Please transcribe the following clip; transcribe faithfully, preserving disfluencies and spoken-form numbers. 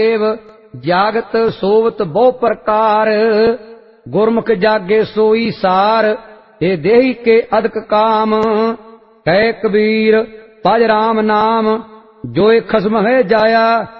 देव जागत सोवत बहु प्रकार, गुरमुख जागे सोई सार, हे देही के अदक काम। कह कबीर भज राम नाम, जोए खसम है जाया,